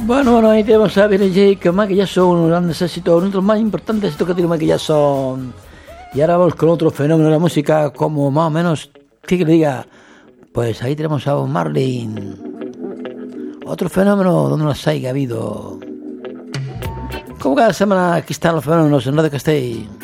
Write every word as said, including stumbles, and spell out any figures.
Bueno, bueno, ahí tenemos a Billie J, que más que ya son unos grandes éxitos, uno de los más importantes éxitos que tiene más que ya son. Y ahora vamos con otro fenómeno de la música, como más o menos, ¿qué que le diga? Pues ahí tenemos a Bob Marley. Otro fenómeno donde los haya habido. Como cada semana aquí están los fenómenos en Radio Castell.